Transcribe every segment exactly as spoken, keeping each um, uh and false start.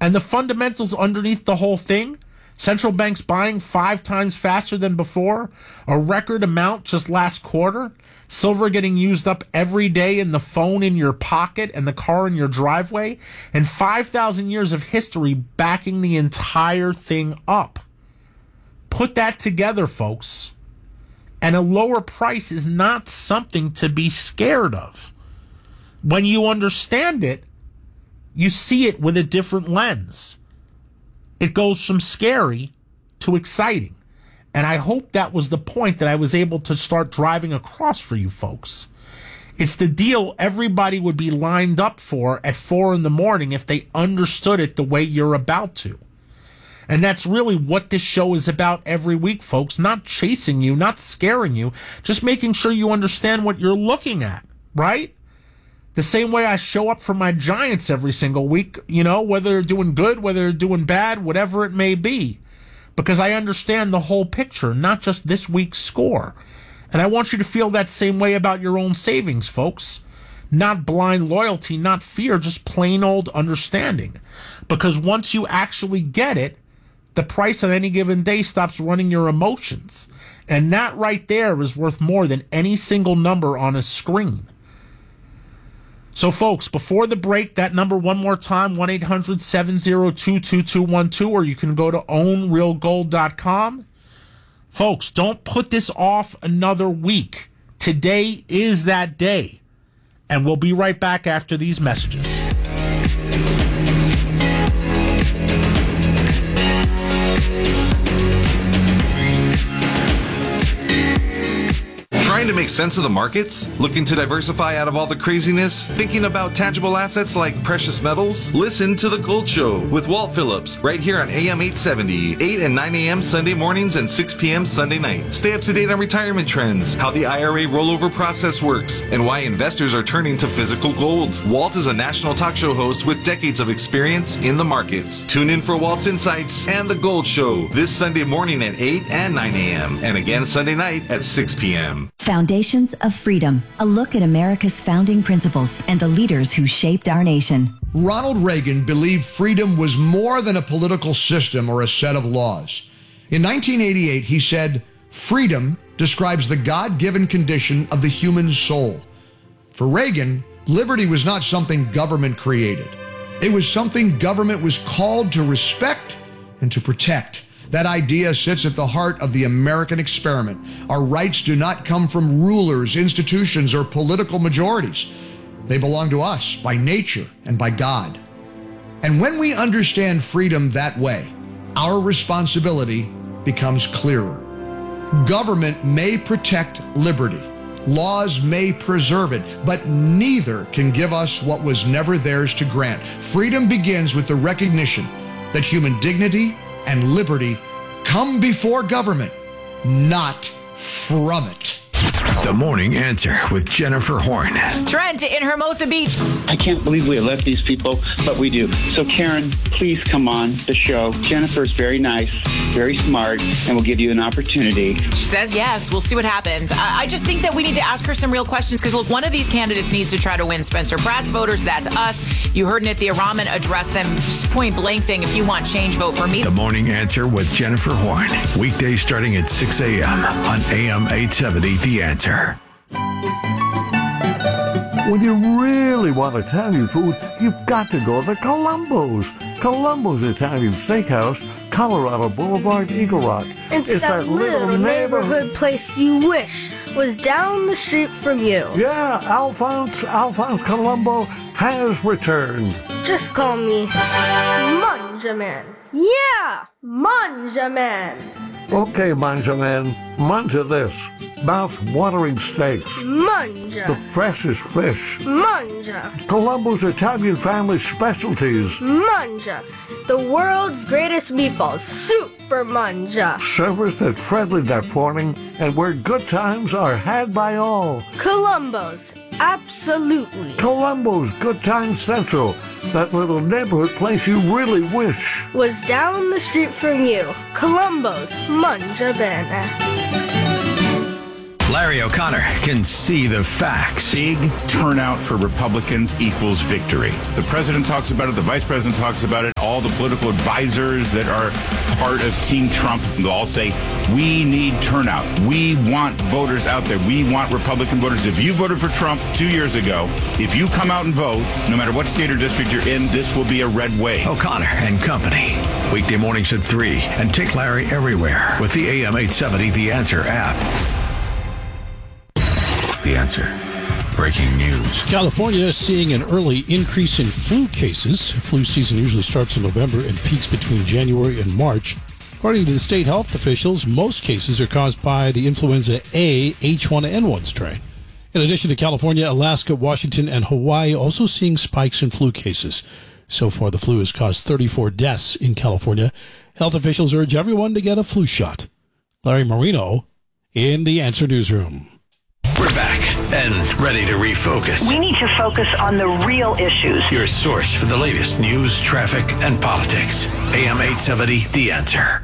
And the fundamentals underneath the whole thing, central banks buying five times faster than before, a record amount just last quarter, silver getting used up every day in the phone in your pocket and the car in your driveway, and five thousand years of history backing the entire thing up. Put that together, folks. And a lower price is not something to be scared of. When you understand it, you see it with a different lens. It goes from scary to exciting. And I hope that was the point that I was able to start driving across for you folks. It's the deal everybody would be lined up for at four in the morning if they understood it the way you're about to. And that's really what this show is about every week, folks. Not chasing you, not scaring you, just making sure you understand what you're looking at, right? The same way I show up for my Giants every single week, you know, whether they're doing good, whether they're doing bad, whatever it may be. Because I understand the whole picture, not just this week's score. And I want you to feel that same way about your own savings, folks. Not blind loyalty, not fear, just plain old understanding. Because once you actually get it, the price on any given day stops running your emotions. And that right there is worth more than any single number on a screen. So, folks, before the break, that number one more time, one eight hundred seven oh two two two one two, or you can go to own real gold dot com. Folks, don't put this off another week. Today is that day. And we'll be right back after these messages. Trying to make sense of the markets? Looking to diversify out of all the craziness? Thinking about tangible assets like precious metals? Listen to The Gold Show with Walt Phillips right here on A M eight seventy, eight and nine a.m. Sunday mornings and six p.m. Sunday night. Stay up to date on retirement trends, how the I R A rollover process works, and why investors are turning to physical gold. Walt is a national talk show host with decades of experience in the markets. Tune in for Walt's Insights and The Gold Show this Sunday morning at eight and nine a.m. and again Sunday night at six p.m. Foundations of Freedom, a look at America's founding principles and the leaders who shaped our nation. Ronald Reagan believed freedom was more than a political system or a set of laws. In nineteen eighty-eight, he said, "Freedom describes the God-given condition of the human soul." For Reagan, liberty was not something government created. It was something government was called to respect and to protect. That idea sits at the heart of the American experiment. Our rights do not come from rulers, institutions, or political majorities. They belong to us by nature and by God. And when we understand freedom that way, our responsibility becomes clearer. Government may protect liberty. Laws may preserve it, but neither can give us what was never theirs to grant. Freedom begins with the recognition that human dignity and liberty come before government, not from it. The Morning Answer with Jennifer Horn. Trent in Hermosa Beach. I can't believe we let these people, but we do. So Karen, please come on the show. Jennifer's very nice, very smart, and we'll give you an opportunity. She says yes. We'll see what happens. I, I just think that we need to ask her some real questions because, look, one of these candidates needs to try to win Spencer Pratt's voters. That's us. You heard Nithya Raman address them point blank saying, if you want change, vote for me. The Morning Answer with Jennifer Horn. Weekdays starting at six a.m. on A M eight seventy, The Answer. When you really want Italian food, you've got to go to Columbo's. Columbo's Italian Steakhouse, Colorado Boulevard, Eagle Rock. It's, it's that, that little neighborhood, neighborhood place you wish was down the street from you. Yeah, Alphonse, Alphonse Columbo has returned. Just call me Manjaman. Yeah, Manjaman. Okay, Manjaman, manja this. Mouth-watering steaks. Manja. The freshest fish. Manja. Columbo's Italian family specialties. Manja. The world's greatest meatballs. Super Manja. Service that's friendly that morning and where good times are had by all. Columbo's. Absolutely. Columbo's Good Time Central. That little neighborhood place you really wish was down the street from you. Columbo's Manja Bene. Larry O'Connor can see the facts. Big turnout for Republicans equals victory. The president talks about it. The vice president talks about it. All the political advisors that are part of Team Trump, they'll all say, we need turnout. We want voters out there. We want Republican voters. If you voted for Trump two years ago, if you come out and vote, no matter what state or district you're in, this will be a red wave. O'Connor and Company. Weekday mornings at three. And take Larry everywhere with the A M eight seventy The Answer app. The Answer. Breaking news. California is seeing an early increase in flu cases. Flu season usually starts in November and peaks between January and March. According to the state health officials, most cases are caused by the influenza A H one N one strain. In addition to California, Alaska, Washington, and Hawaii also seeing spikes in flu cases. So far, the flu has caused thirty-four deaths in California. Health officials urge everyone to get a flu shot. Larry Marino in the Answer Newsroom. We're back and ready to refocus. We need to focus on the real issues. Your source for the latest news, traffic, and politics. A M eight seventy, The Answer.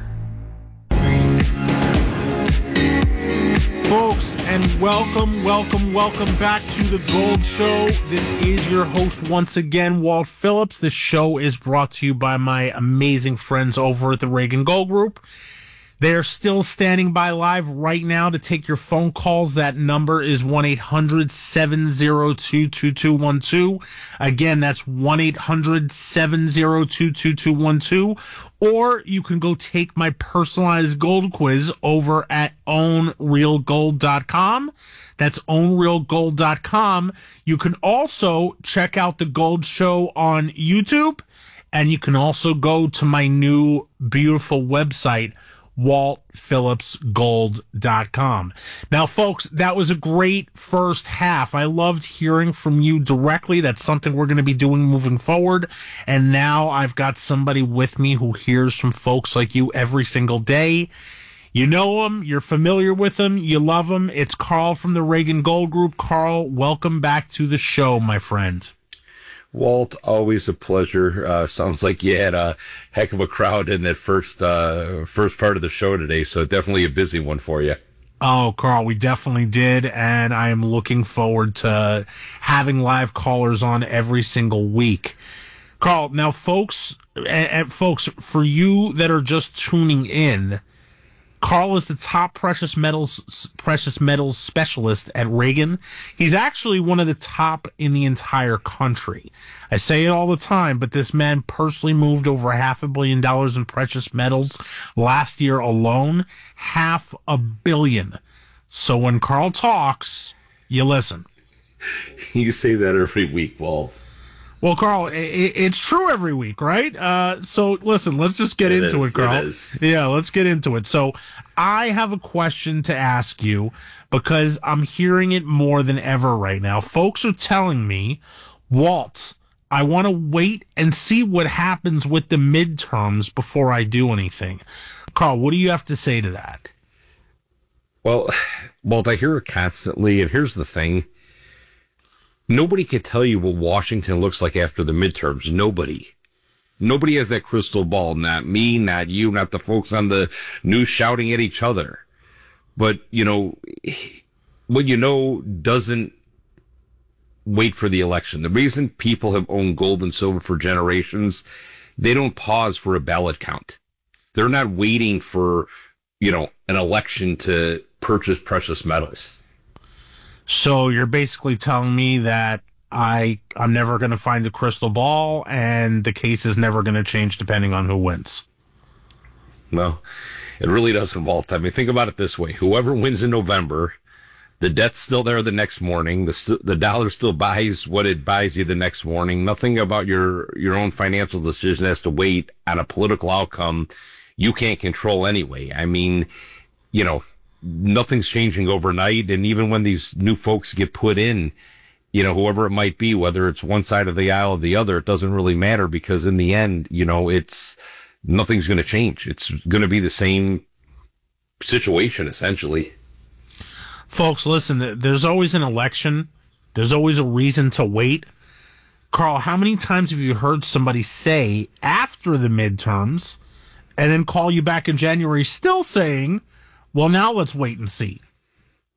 Folks, and welcome, welcome, welcome back to The Gold Show. This is your host once again, Walt Phillips. This show is brought to you by my amazing friends over at the Reagan Gold Group. They're still standing by live right now to take your phone calls. That number is one eight hundred seven oh two two two one two. Again, that's one eight hundred seven oh two two two one two. Or you can go take my personalized gold quiz over at own real gold dot com. That's own real gold dot com. You can also check out The Gold Show on YouTube. And you can also go to my new beautiful website, walt phillips gold dot com. Now, folks, that was a great first half. I loved hearing from you directly. That's something we're going to be doing moving forward. And now I've got somebody with me who hears from folks like you every single day. You know him. You're familiar with him. You love him. It's Carl from the Reagan Gold Group. Carl, welcome back to the show, my friend. Walt, always a pleasure. Uh, sounds like you had a heck of a crowd in that first uh, first part of the show today, so definitely a busy one for you. Oh, Carl, we definitely did, and I am looking forward to having live callers on every single week. Carl, now, folks, and, and folks, for you that are just tuning in, Carl is the top precious metals precious metals specialist at Reagan. He's actually one of the top in the entire country. I say it all the time, but this man personally moved over half a billion dollars in precious metals last year alone. Half a billion. So when Carl talks, you listen. You say that every week, Walt. Well, Carl, it, it's true every week, right? Uh, so listen, let's just get it into is, it, Carl. It is. Yeah, let's get into it. So I have a question to ask you because I'm hearing it more than ever right now. Folks are telling me, Walt, I want to wait and see what happens with the midterms before I do anything. Carl, what do you have to say to that? Well, Walt, I hear it constantly, and here's the thing. Nobody can tell you what Washington looks like after the midterms. Nobody. Nobody has that crystal ball. Not me, not you, not the folks on the news shouting at each other. But, you know, what you know doesn't wait for the election. The reason people have owned gold and silver for generations, they don't pause for a ballot count. They're not waiting for, you know, an election to purchase precious metals. So you're basically telling me that I, I'm never going to find the crystal ball and the case is never going to change depending on who wins. No, it really doesn't, Walt. I mean, think about it this way. Whoever wins in November, the debt's still there the next morning. The st- the dollar still buys what it buys you the next morning. Nothing about your, your own financial decision has to wait on a political outcome you can't control anyway. I mean, you know, nothing's changing overnight. And even when these new folks get put in, you know, whoever it might be, whether it's one side of the aisle or the other, it doesn't really matter because in the end, you know, it's nothing's going to change. It's going to be the same situation, essentially. Folks, listen, there's always an election. There's always a reason to wait. Carl, how many times have you heard somebody say after the midterms and then call you back in January still saying, well, now let's wait and see?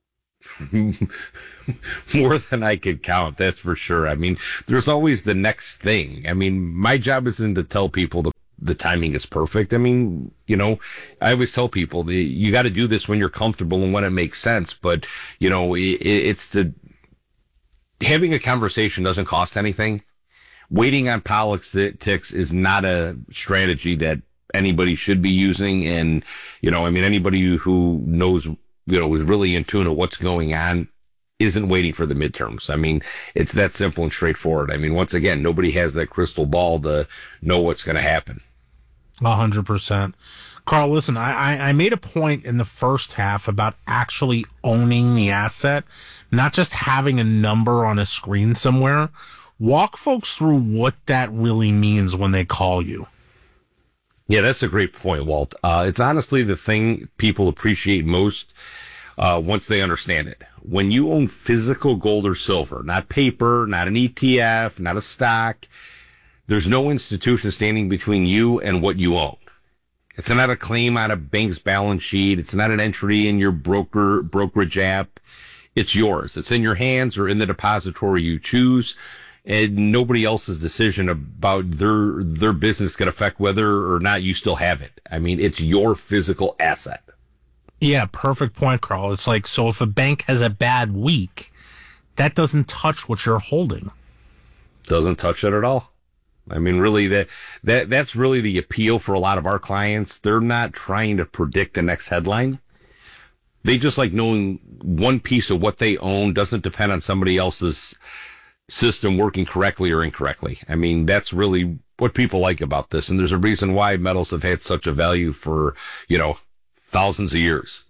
More than I could count, that's for sure. I mean, there's always the next thing. I mean, my job isn't to tell people the, the timing is perfect. I mean, you know, I always tell people the, you got to do this when you're comfortable and when it makes sense. But, you know, it, it's the having a conversation doesn't cost anything. Waiting on politics is not a strategy that anybody should be using. And, you know, I mean, anybody who knows, you know, is really in tune of what's going on isn't waiting for the midterms. I mean, it's that simple and straightforward. I mean, once again, nobody has that crystal ball to know what's going to happen. A hundred percent. Carl, listen, I, I made a point in the first half about actually owning the asset, not just having a number on a screen somewhere. Walk folks through what that really means when they call you. Yeah, that's a great point, Walt. Uh, it's honestly the thing people appreciate most uh, once they understand it. When you own physical gold or silver, not paper, not an E T F, not a stock, there's no institution standing between you and what you own. It's not a claim on a bank's balance sheet. It's not an entry in your broker brokerage app. It's yours. It's in your hands or in the depository you choose. And nobody else's decision about their their business can affect whether or not you still have it. I mean, it's your physical asset. Yeah, perfect point, Carl. It's like, so if a bank has a bad week, that doesn't touch what you're holding. Doesn't touch it at all. I mean, really, that that that's really the appeal for a lot of our clients. They're not trying to predict the next headline. They just like knowing one piece of what they own doesn't depend on somebody else's system working correctly or incorrectly. I mean, that's really what people like about this. And there's a reason why metals have had such a value for, you know, thousands of years.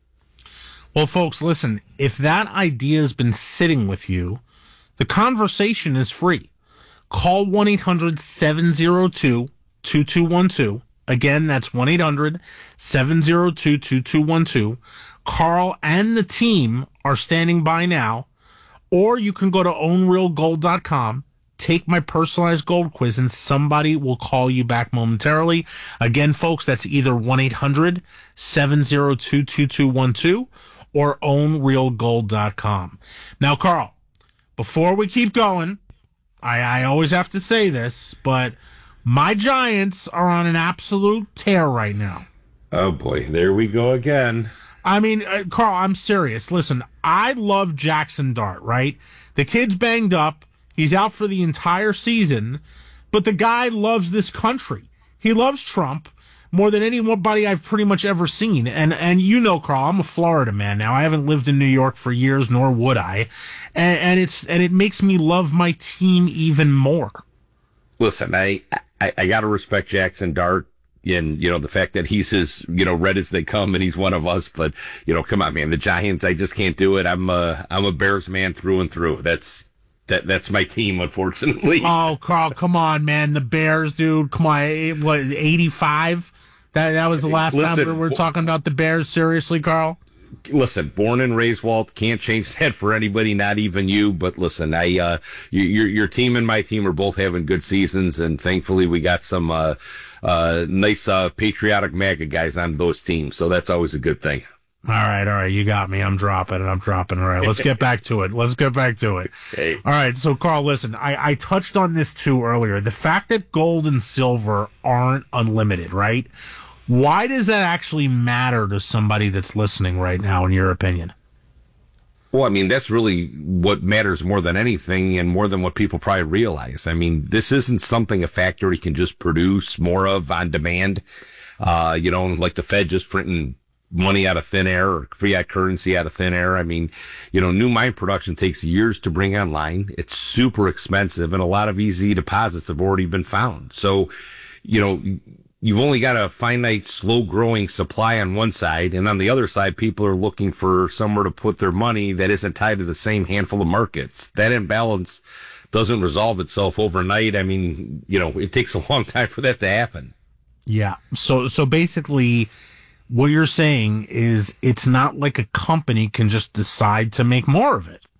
Well, folks, listen, if that idea has been sitting with you, the conversation is free. Call one eight hundred seven oh two two two one two. Again, that's one eight hundred seven oh two two two one two. Carl and the team are standing by now. Or you can go to own real gold dot com, take my personalized gold quiz, and somebody will call you back momentarily. Again, folks, that's either one eight hundred seven oh two two two one two or own real gold dot com. Now, Carl, before we keep going, I, I always have to say this, but my Giants are on an absolute tear right now. Oh, boy. There we go again. I mean, uh, Carl, I'm serious. Listen, I love Jackson Dart, right? The kid's banged up. He's out for the entire season, but the guy loves this country. He loves Trump more than anybody I've pretty much ever seen. And, and you know, Carl, I'm a Florida man now. I haven't lived in New York for years, nor would I. And, and it's, and it makes me love my team even more. Listen, I, I, I gotta respect Jackson Dart. And, you know, the fact that he's as, you know, red as they come and he's one of us. But, you know, come on, man. The Giants, I just can't do it. I'm a, I'm a Bears man through and through. That's, that, that's my team, unfortunately. Oh, Carl, come on, man. The Bears, dude. Come on. What, eighty-five? That, that was the last Listen, time we were talking about the Bears. Seriously, Carl? Listen, born and raised, Walt, can't change that for anybody, not even you. But listen, I, uh, your, your team and my team are both having good seasons. And thankfully we got some, uh, Uh, nice, uh, patriotic MAGA guys on those teams. So that's always a good thing. All right. All right. You got me. I'm dropping it. I'm dropping. All right. Let's get back to it. Let's get back to it. Hey. All right. So, Carl, listen, I, I touched on this too earlier. The fact that gold and silver aren't unlimited, right? Why does that actually matter to somebody that's listening right now, in your opinion? Well, I mean, that's really what matters more than anything and more than what people probably realize. I mean, this isn't something a factory can just produce more of on demand. Uh, you know, like the Fed just printing money out of thin air or fiat currency out of thin air. I mean, you know, new mine production takes years to bring online. It's super expensive and a lot of easy deposits have already been found. So, you know, you've only got a finite, slow-growing supply on one side, and on the other side, people are looking for somewhere to put their money that isn't tied to the same handful of markets. That imbalance doesn't resolve itself overnight. I mean, you know, it takes a long time for that to happen. Yeah. So, so basically, what you're saying is it's not like a company can just decide to make more of it.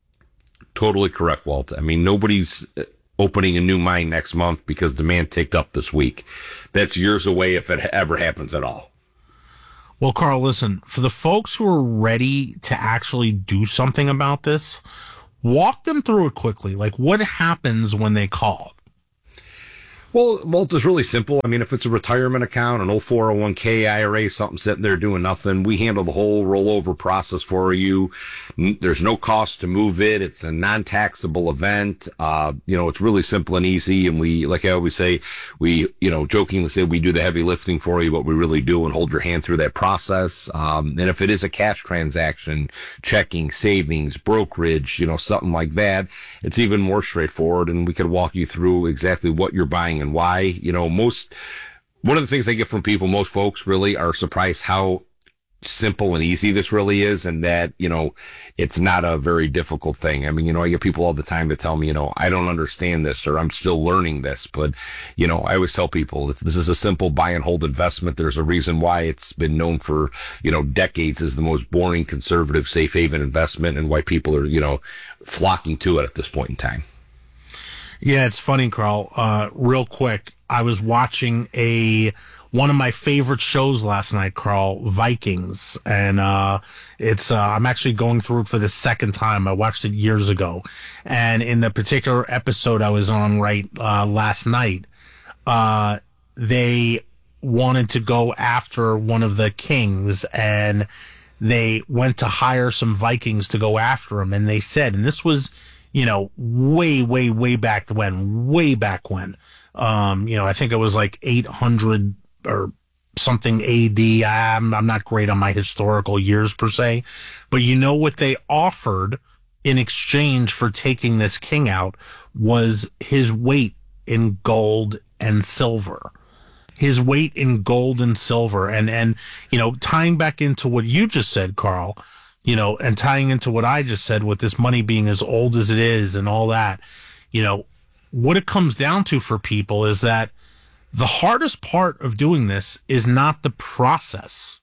Totally correct, Walt. I mean, nobody's opening a new mine next month because demand ticked up this week. That's years away if it ever happens at all. Well, Carl, listen, for the folks who are ready to actually do something about this, walk them through it quickly. Like, what happens when they call? Well, well, it's really simple. I mean, if it's a retirement account, an old four oh one k, I R A, something sitting there doing nothing, we handle the whole rollover process for you. There's no cost to move it. It's a non-taxable event. Uh, you know, it's really simple and easy. And we, like I always say, we, you know, jokingly say we do the heavy lifting for you, but we really do and hold your hand through that process. Um, and if it is a cash transaction, checking, savings, brokerage, you know, something like that, it's even more straightforward. And we could walk you through exactly what you're buying and why. You know, most, one of the things I get from people, most folks really are surprised how simple and easy this really is, and that, you know, it's not a very difficult thing. I mean, you know, I get people all the time that tell me, you know, I don't understand this, or I'm still learning this. But, you know, I always tell people this is a simple buy and hold investment. There's a reason why it's been known for, you know, decades as the most boring, conservative, safe haven investment, and why people are, you know, flocking to it at this point in time. Yeah, it's funny, Carl. Uh, real quick, I was watching a one of my favorite shows last night, Carl, Vikings, and uh, it's uh, I'm actually going through it for the second time. I watched it years ago, and in the particular episode I was on right uh, last night, uh, they wanted to go after one of the kings, and they went to hire some Vikings to go after him, and they said, and this was, you know, way, way, way back when, way back when, um, you know, I think it was like eight hundred or something A D. I'm, I'm not great on my historical years per se, but you know what they offered in exchange for taking this king out was his weight in gold and silver. His weight in gold and silver. And, and, you know, tying back into what you just said, Carl, you know, and tying into what I just said with this money being as old as it is and all that, you know, what it comes down to for people is that the hardest part of doing this is not the process.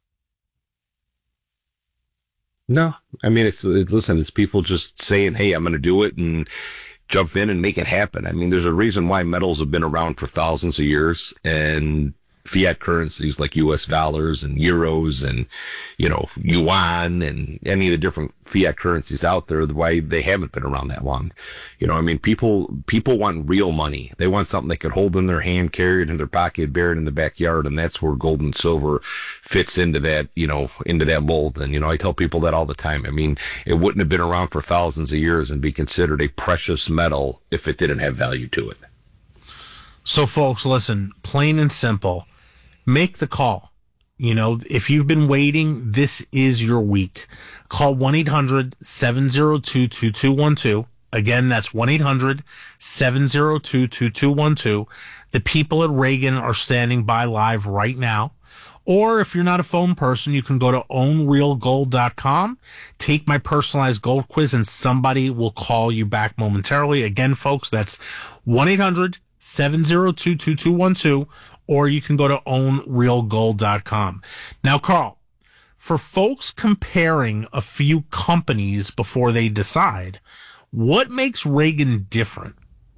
No, I mean, it's, it, listen, it's people just saying, hey, I'm going to do it and jump in and make it happen. I mean, there's a reason why metals have been around for thousands of years, and fiat currencies like U S dollars and euros and, you know, yuan and any of the different fiat currencies out there, why they haven't been around that long. You know, I mean, people, people want real money. They want something they could hold in their hand, carry it in their pocket, bear it in the backyard. And that's where gold and silver fits into that, you know, into that mold. And, you know, I tell people that all the time. I mean, it wouldn't have been around for thousands of years and be considered a precious metal if it didn't have value to it. So folks, listen, plain and simple. Make the call. You know, if you've been waiting, this is your week. Call one eight hundred seven oh two two two one two. Again, that's one eight hundred seven oh two two two one two. The people at Reagan are standing by live right now. Or if you're not a phone person, you can go to own real gold dot com, take my personalized gold quiz, and somebody will call you back momentarily. Again, folks, that's one eight hundred seven oh two two two one two. Or you can go to own real gold dot com. Now, Carl, for folks comparing a few companies before they decide, what makes Reagan different?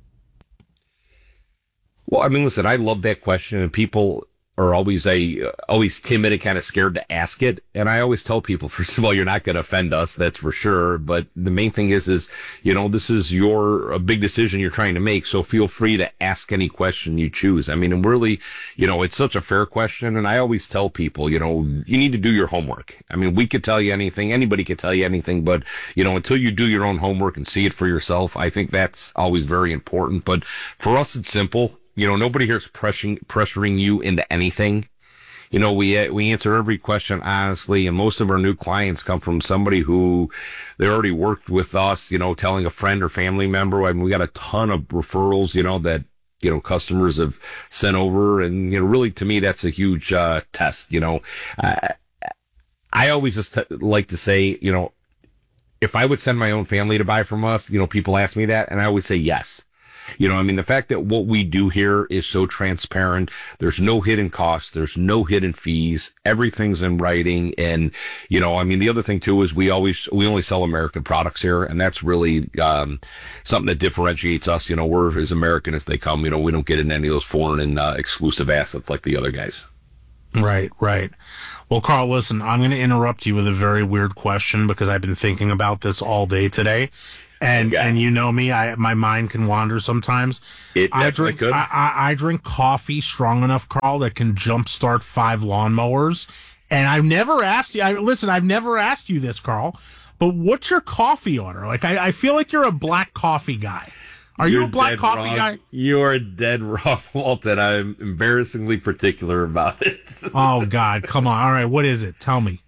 Well, I mean, listen, I love that question, and people are always a always timid and kind of scared to ask it. And I always tell people, first of all, you're not going to offend us, that's for sure. But the main thing is, is, you know, this is your a big decision you're trying to make. So feel free to ask any question you choose. I mean, and really, you know, it's such a fair question. And I always tell people, you know, you need to do your homework. I mean, we could tell you anything. Anybody could tell you anything. But, you know, until you do your own homework and see it for yourself, I think that's always very important. But for us, it's simple. You know, nobody here is pressuring, pressuring you into anything. You know, we, we answer every question honestly, and most of our new clients come from somebody who they already worked with us, you know, telling a friend or family member. I mean, we got a ton of referrals, you know, that, you know, customers have sent over. And, you know, really to me, that's a huge, uh, test. You know, I, I always just t- like to say, you know, if I would send my own family to buy from us, you know, people ask me that, and I always say yes. You know, I mean, the fact that what we do here is so transparent, there's no hidden costs, there's no hidden fees, everything's in writing. And, you know, I mean, the other thing too is we always, we only sell American products here. And that's really, um, something that differentiates us. You know, we're as American as they come. You know, we don't get into any of those foreign and uh, exclusive assets like the other guys. Right, right. Well, Carl, listen, I'm going to interrupt you with a very weird question because I've been thinking about this all day today. And okay. and you know me, I my mind can wander sometimes. It I definitely drink, could. I, I, I drink coffee strong enough, Carl, that can jumpstart five lawnmowers. And I've never asked you, I, listen, I've never asked you this, Carl, but what's your coffee order? Like, I, I feel like you're a black coffee guy. Are You're you a black coffee wrong. guy? You're dead wrong, Walt, and I'm embarrassingly particular about it. Oh, God, come on. All right, what is it? Tell me.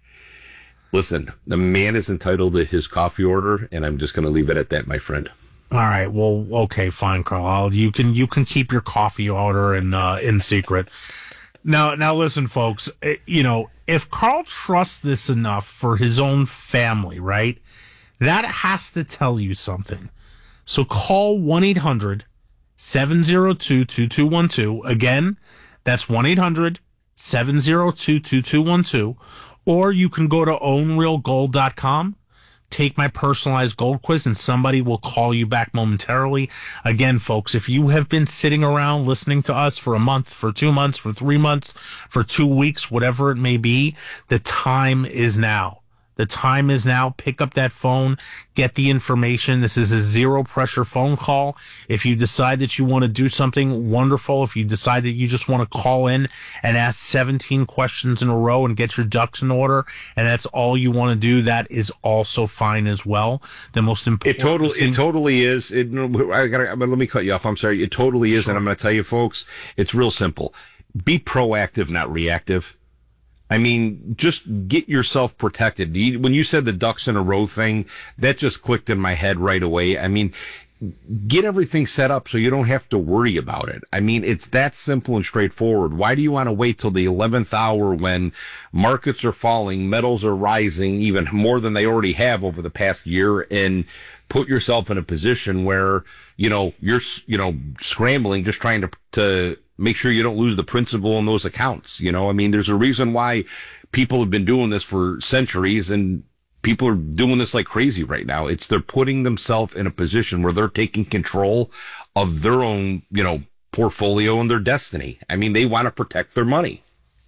Listen, the man is entitled to his coffee order, and I'm just going to leave it at that, my friend. All right, well, okay, fine, Carl. I'll, you can you can keep your coffee order in uh, in secret. Now, now, listen, folks. It, you know, if Carl trusts this enough for his own family, right? That has to tell you something. So call one eight hundred seven oh two two two one two. Again, that's one eight hundred seven oh two two two one two. Or you can go to own real gold dot com, take my personalized gold quiz, and somebody will call you back momentarily. Again, folks, if you have been sitting around listening to us for a month, for two months, for three months, for two weeks, whatever it may be, the time is now. The time is now. Pick up that phone, get the information. This is a zero pressure phone call. If you decide that you want to do something wonderful, if you decide that you just want to call in and ask seventeen questions in a row and get your ducks in order, and that's all you want to do, that is also fine as well. The most important It totally, thing- it totally is. It, I gotta, let me cut you off. I'm sorry. It totally is. Sure. And I'm going to tell you, folks, it's real simple. Be proactive, not reactive. I mean, just get yourself protected. When you said the ducks in a row thing, that just clicked in my head right away. I mean, get everything set up so you don't have to worry about it. I mean, it's that simple and straightforward. Why do you want to wait till the eleventh hour when markets are falling, metals are rising even more than they already have over the past year, and put yourself in a position where, you know, you're, you know, scrambling, just trying to, to, make sure you don't lose the principal in those accounts. You know, I mean, there's a reason why people have been doing this for centuries, and people are doing this like crazy right now. It's they're putting themselves in a position where they're taking control of their own, you know, portfolio and their destiny. I mean, they want to protect their money.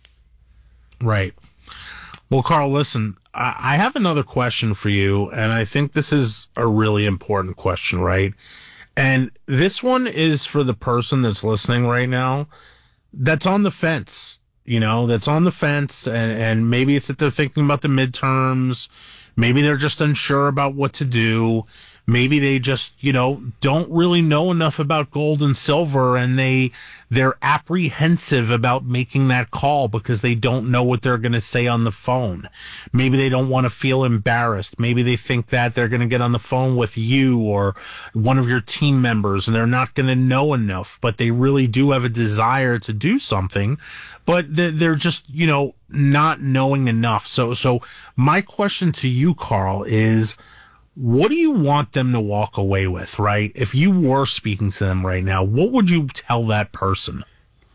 Right. Well, Carl, listen, I have another question for you, and I think this is a really important question, right? And this one is for the person that's listening right now that's on the fence, you know, that's on the fence. And, and maybe it's that they're thinking about the midterms. Maybe they're just unsure about what to do. Maybe they just, you know, don't really know enough about gold and silver, and they, they're apprehensive about making that call because they don't know what they're going to say on the phone. Maybe they don't want to feel embarrassed. Maybe they think that they're going to get on the phone with you or one of your team members and they're not going to know enough, but they really do have a desire to do something, but they're just, you know, not knowing enough. So, so my question to you, Carl, is, what do you want them to walk away with, right? If you were speaking to them right now, what would you tell that person?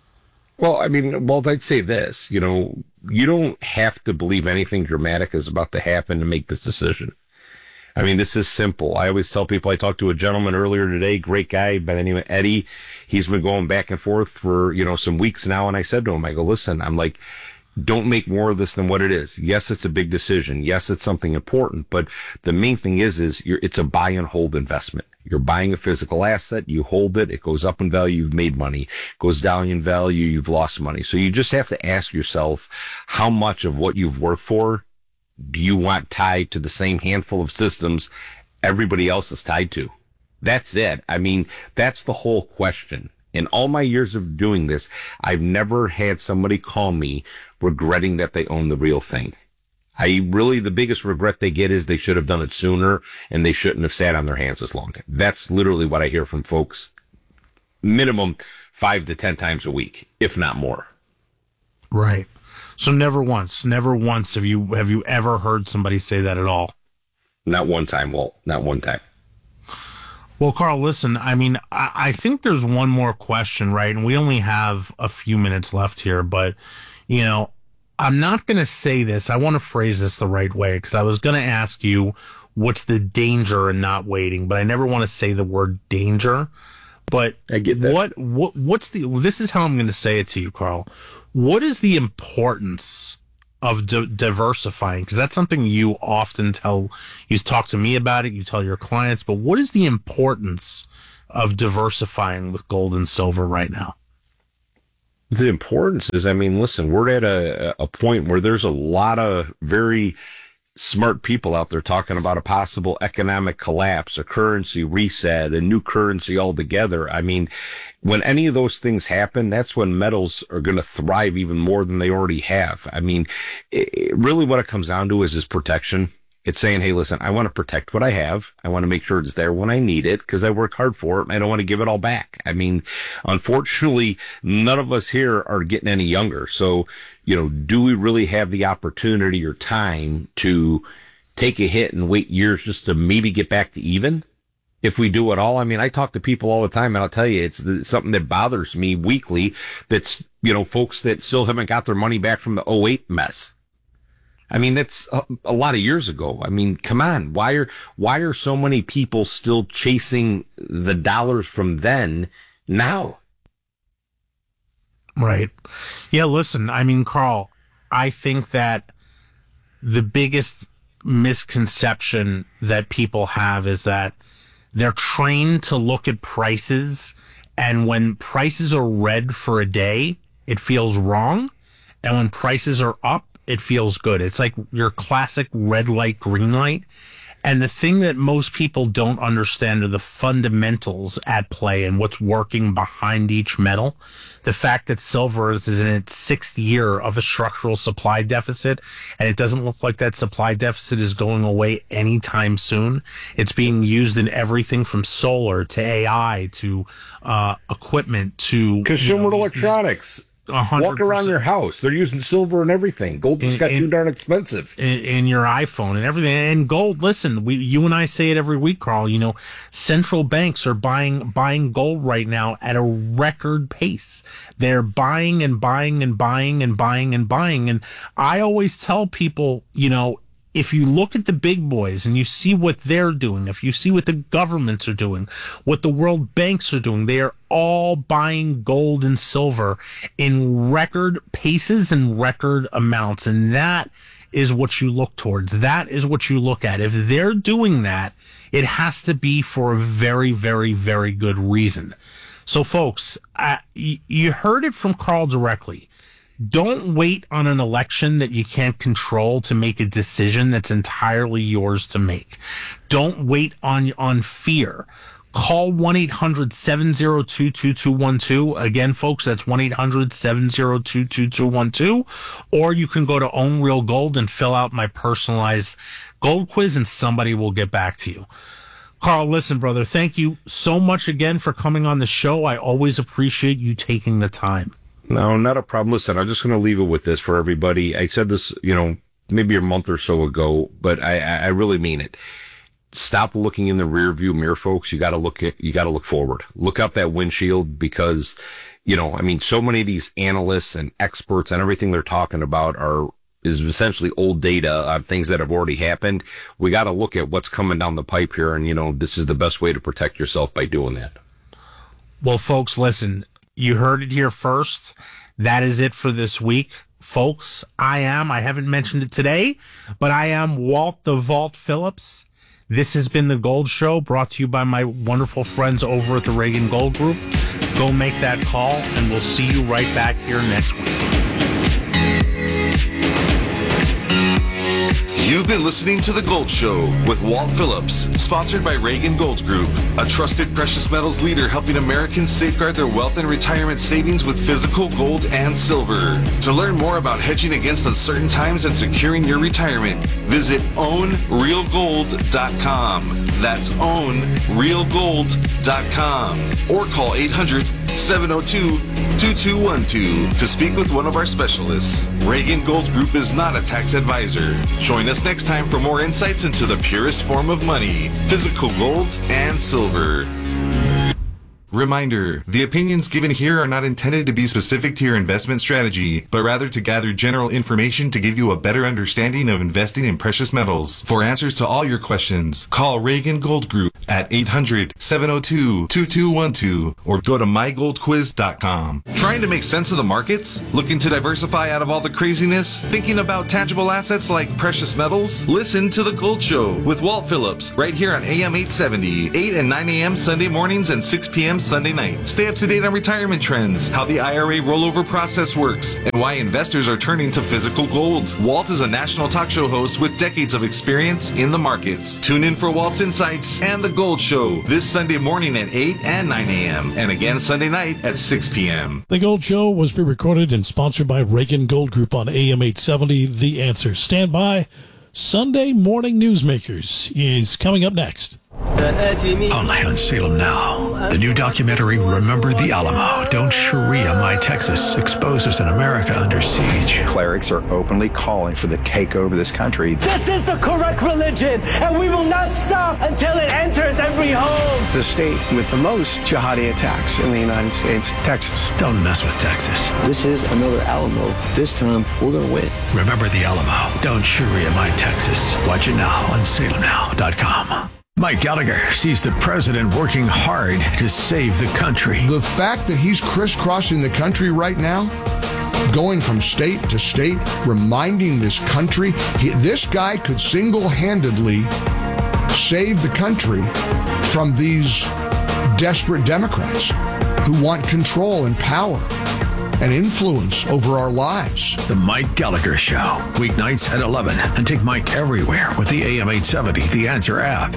Well, I mean, well, I'd say this, you know, you don't have to believe anything dramatic is about to happen to make this decision. I mean, this is simple. I always tell people, I talked to a gentleman earlier today, great guy by the name of Eddie. He's been going back and forth for, you know, some weeks now. And I said to him, I go, listen, I'm like, don't make more of this than what it is. Yes, it's a big decision. Yes, it's something important. But the main thing is, is you're, it's a buy and hold investment. You're buying a physical asset. You hold it. It goes up in value. You've made money. It goes down in value. You've lost money. So you just have to ask yourself, how much of what you've worked for do you want tied to the same handful of systems everybody else is tied to? That's it. I mean, that's the whole question. In all my years of doing this, I've never had somebody call me regretting that they own the real thing. I really, the biggest regret they get is they should have done it sooner and they shouldn't have sat on their hands as long. That's literally what I hear from folks, minimum five to ten times a week, if not more. Right. So never once, never once have you, have you ever heard somebody say that at all? Not one time, Walt. Not one time. Well, Carl, listen, I mean, I, I think there's one more question, right? And we only have a few minutes left here, but, you know, I'm not going to say this. I want to phrase this the right way, because I was going to ask you what's the danger in not waiting, but I never want to say the word danger. But I get that. What, what, what's the, this is how I'm going to say it to you, Carl. What is the importance of di- diversifying? Because that's something you often tell, you talk to me about it, you tell your clients, but what is the importance of diversifying with gold and silver right now? The importance is, I mean, listen, we're at a, a point where there's a lot of very smart people out there talking about a possible economic collapse, a currency reset, a new currency altogether. I mean, when any of those things happen, that's when metals are going to thrive even more than they already have. I mean, it, it, really what it comes down to is, is protection. It's saying, hey, listen, I want to protect what I have. I want to make sure it's there when I need it because I work hard for it and I don't want to give it all back. I mean, unfortunately, none of us here are getting any younger. So, you know, do we really have the opportunity or time to take a hit and wait years just to maybe get back to even? If we do it all, I mean, I talk to people all the time and I'll tell you, it's something that bothers me weekly. That's, you know, folks that still haven't got their money back from the oh eight mess. I mean, that's a, a lot of years ago. I mean, come on. Why are, why are so many people still chasing the dollars from then now? Right. Yeah, listen, I mean, Carl, I think that the biggest misconception that people have is that they're trained to look at prices, and when prices are red for a day, it feels wrong. And when prices are up, it feels good. It's like your classic red light, green light. And the thing that most people don't understand are the fundamentals at play and what's working behind each metal. The fact that silver is in its sixth year of a structural supply deficit, and it doesn't look like that supply deficit is going away anytime soon. It's being used in everything from solar to A I to uh, equipment to consumer you know, electronics. one hundred percent. Walk around your house. They're using silver and everything. Gold just got in, too darn expensive. In, in your iPhone and everything. And gold, listen, we, you and I say it every week, Carl, you know, central banks are buying, buying gold right now at a record pace. They're buying and buying and buying and buying and buying. And I always tell people, you know, if you look at the big boys and you see what they're doing, if you see what the governments are doing, what the world banks are doing, they are all buying gold and silver in record paces and record amounts. And that is what you look towards. That is what you look at. If they're doing that, it has to be for a very, very, very good reason. So, folks, uh, you heard it from Carl directly. Don't wait on an election that you can't control to make a decision that's entirely yours to make. Don't wait on, on fear. Call one eight hundred seven oh two two two one two. Again, folks, that's one eight hundred seven oh two two two one two. Or you can go to Own Real Gold and fill out my personalized gold quiz and somebody will get back to you. Carl, listen, brother, thank you so much again for coming on the show. I always appreciate you taking the time. No, not a problem. Listen, I'm just going to leave it with this for everybody. I said this, you know, maybe a month or so ago, but I, I really mean it. Stop looking in the rear view mirror, folks. You got to look at, you got to look forward. Look out that windshield because, you know, I mean, so many of these analysts and experts and everything they're talking about are, is essentially old data on things that have already happened. We got to look at what's coming down the pipe here. And, you know, this is the best way to protect yourself by doing that. Well, folks, listen. You heard it here first. That is it for this week, folks. I am, I haven't mentioned it today, but I am Walt the Vault Phillips. This has been The Gold Show, brought to you by my wonderful friends over at the Reagan Gold Group. Go make that call, and we'll see you right back here next week. You've been listening to The Gold Show with Walt Phillips, sponsored by Reagan Gold Group, a trusted precious metals leader helping Americans safeguard their wealth and retirement savings with physical gold and silver. To learn more about hedging against uncertain times and securing your retirement, visit own real gold dot com. That's own real gold dot com. Or call eight hundred seven oh two two two one two to speak with one of our specialists. Reagan Gold Group is not a tax advisor. Join us next time for more insights into the purest form of money, physical gold and silver. Reminder, the opinions given here are not intended to be specific to your investment strategy, but rather to gather general information to give you a better understanding of investing in precious metals. For answers to all your questions, call Reagan Gold Group at eight hundred, seven oh two, two two one two or go to my gold quiz dot com. Trying to make sense of the markets? Looking to diversify out of all the craziness? Thinking about tangible assets like precious metals? Listen to The Gold Show with Walt Phillips right here on A M eight seventy, eight and nine a.m. Sunday mornings and six p.m. Sunday night. Stay up to date on retirement trends, how the I R A rollover process works, and why investors are turning to physical gold. Walt is a national talk show host with decades of experience in the markets. Tune in for Walt's Insights and The Gold Show this Sunday morning at eight and nine a.m. and again Sunday night at six p.m. The Gold Show was pre-recorded and sponsored by Reagan Gold Group on A M eight seventy. The Answer. Stand by. Sunday Morning Newsmakers is coming up next. Only on Salem Now. The new documentary, Remember the Alamo, Don't Sharia My Texas, exposes an America under siege. Clerics are openly calling for the takeover of this country. This is the correct religion, and we will not stop until it enters every home. The state with the most jihadi attacks in the United States, Texas. Don't mess with Texas. This is another Alamo. This time, we're going to win. Remember the Alamo, Don't Sharia My Texas. Watch it now on salem now dot com. Mike Gallagher sees the president working hard to save the country. The fact that he's crisscrossing the country right now, going from state to state, reminding this country, he, this guy could single-handedly save the country from these desperate Democrats who want control and power and influence over our lives. The Mike Gallagher Show, weeknights at eleven, and take Mike everywhere with the A M eight seventy The Answer app.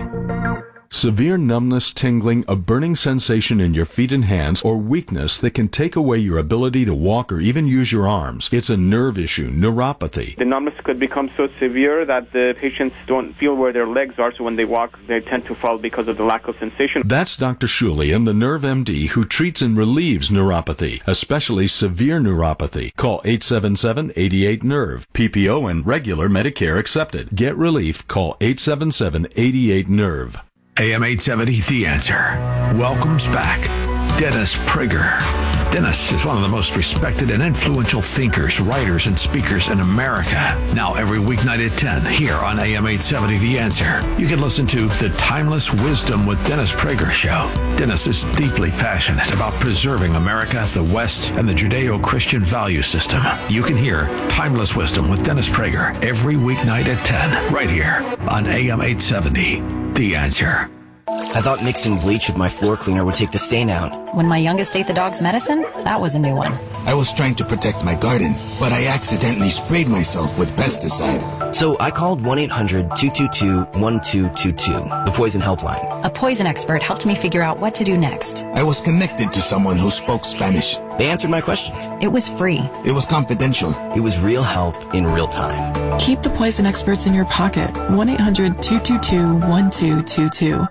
Severe numbness, tingling, a burning sensation in your feet and hands, or weakness that can take away your ability to walk or even use your arms. It's a nerve issue, neuropathy. The numbness could become so severe that the patients don't feel where their legs are, so when they walk, they tend to fall because of the lack of sensation. That's Doctor Shulian, the Nerve M D, who treats and relieves neuropathy, especially severe neuropathy. Call eight seven seven, eight eight, nerve. P P O and regular Medicare accepted. Get relief. Call eight seven seven, eight eight, nerve. A M eight seventy The Answer welcomes back Dennis Prager. Dennis is one of the most respected and influential thinkers, writers, and speakers in America. Now every weeknight at ten here on A M eight seventy The Answer, you can listen to The Timeless Wisdom with Dennis Prager Show. Dennis is deeply passionate about preserving America, the West, and the Judeo-Christian value system. You can hear Timeless Wisdom with Dennis Prager every weeknight at ten right here on A M eight seventy The Answer. I thought mixing bleach with my floor cleaner would take the stain out. When my youngest ate the dog's medicine, that was a new one. I was trying to protect my garden, but I accidentally sprayed myself with pesticide. So I called one eight hundred, two two two, one two two two, the poison helpline. A poison expert helped me figure out what to do next. I was connected to someone who spoke Spanish. They answered my questions. It was free. It was confidential. It was real help in real time. Keep the poison experts in your pocket. one eight hundred, two two two, one two two two.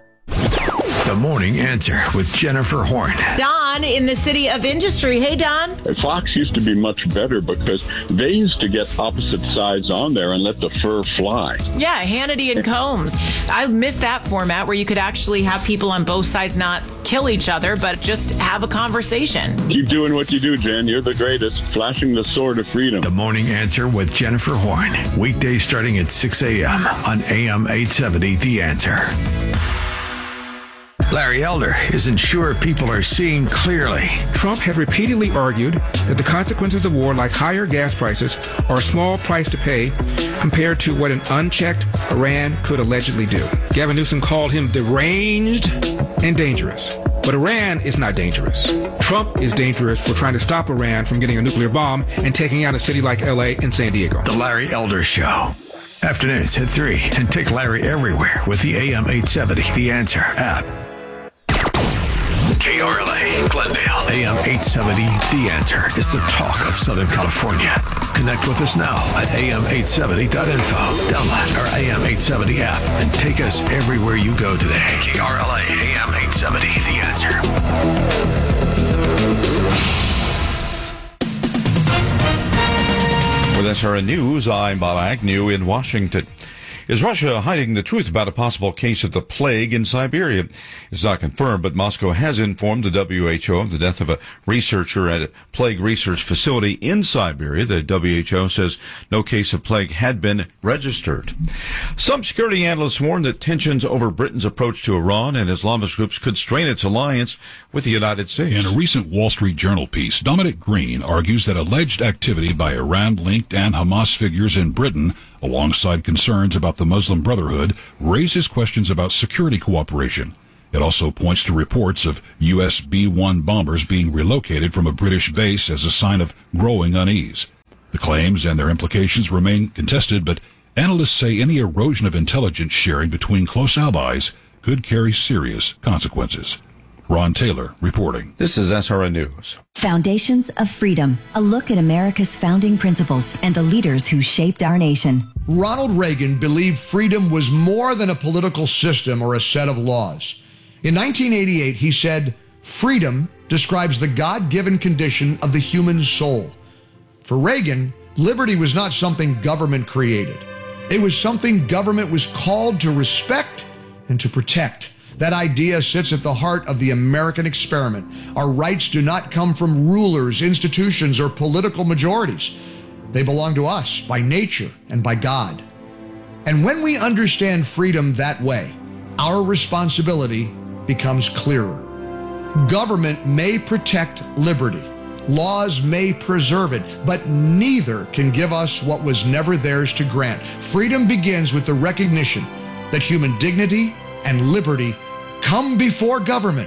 The Morning Answer with Jennifer Horn. Don in the City of Industry. Hey, Don. Fox used to be much better because they used to get opposite sides on there and let the fur fly. Yeah, Hannity and Combs. I miss that format where you could actually have people on both sides not kill each other, but just have a conversation. Keep doing what you do, Jen. You're the greatest. Flashing the sword of freedom. The Morning Answer with Jennifer Horn. Weekdays starting at six a.m. on A M eight seventy The Answer. Larry Elder isn't sure people are seeing clearly. Trump had repeatedly argued that the consequences of war, like higher gas prices, are a small price to pay compared to what an unchecked Iran could allegedly do. Gavin Newsom called him deranged and dangerous. But Iran is not dangerous. Trump is dangerous for trying to stop Iran from getting a nuclear bomb and taking out a city like L A and San Diego. The Larry Elder Show. Afternoons at three. And take Larry everywhere with the A M eight seventy The Answer app. K R L A, Glendale, A M eight seventy The Answer is the talk of Southern California. Connect with us now at A M eight seventy dot info. Download our A M eight seventy app and take us everywhere you go today. K R L A, A M eight seventy The Answer. With S R N News, I'm Bob Agnew in Washington. Is Russia hiding the truth about a possible case of the plague in Siberia? It's not confirmed, but Moscow has informed the W H O of the death of a researcher at a plague research facility in Siberia. The W H O says no case of plague had been registered. Some security analysts warn that tensions over Britain's approach to Iran and Islamist groups could strain its alliance with the United States. In a recent Wall Street Journal piece, Dominic Green argues that alleged activity by Iran-linked and Hamas figures in Britain, alongside concerns about the Muslim Brotherhood, raises questions about security cooperation. It also points to reports of U S B one bombers being relocated from a British base as a sign of growing unease. The claims and their implications remain contested, but analysts say any erosion of intelligence sharing between close allies could carry serious consequences. Ron Taylor reporting. This is S R N News. Foundations of Freedom, a look at America's founding principles and the leaders who shaped our nation. Ronald Reagan believed freedom was more than a political system or a set of laws. In nineteen eighty-eight, he said, "Freedom describes the God-given condition of the human soul." For Reagan, liberty was not something government created. It was something government was called to respect and to protect. That idea sits at the heart of the American experiment. Our rights do not come from rulers, institutions, or political majorities. They belong to us by nature and by God. And when we understand freedom that way, our responsibility becomes clearer. Government may protect liberty. Laws may preserve it, but neither can give us what was never theirs to grant. Freedom begins with the recognition that human dignity and liberty come before government,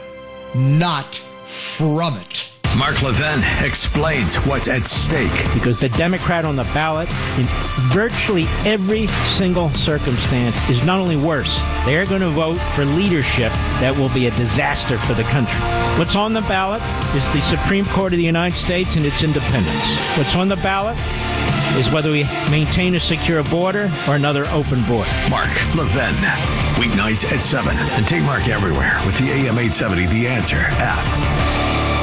not from it. Mark Levin explains what's at stake. Because the Democrat on the ballot, in virtually every single circumstance, is not only worse, they're going to vote for leadership that will be a disaster for the country. What's on the ballot is the Supreme Court of the United States and its independence. What's on the ballot is whether we maintain a secure border or another open border. Mark Levin, weeknights at seven. And take Mark everywhere with the A M eight seventy The Answer app.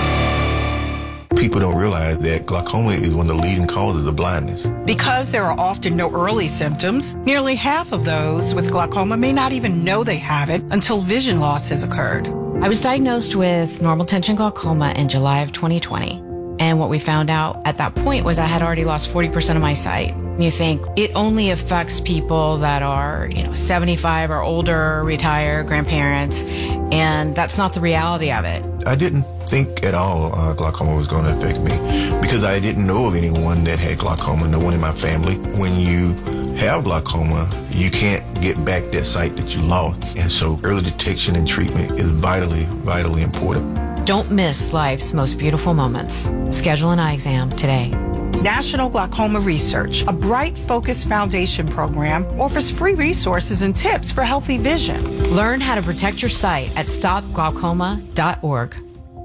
People don't realize that glaucoma is one of the leading causes of blindness. Because there are often no early symptoms, nearly half of those with glaucoma may not even know they have it until vision loss has occurred. I was diagnosed with normal tension glaucoma in July of twenty twenty. And what we found out at that point was I had already lost forty percent of my sight. And you think it only affects people that are, you know, seventy-five or older, retired, grandparents, and that's not the reality of it. I didn't think at all uh, glaucoma was going to affect me because I didn't know of anyone that had glaucoma, no one in my family. When you have glaucoma, you can't get back that sight that you lost. And so early detection and treatment is vitally, vitally important. Don't miss life's most beautiful moments. Schedule an eye exam today. National Glaucoma Research, a Bright Focus Foundation program, offers free resources and tips for healthy vision. Learn how to protect your sight at stop glaucoma dot org.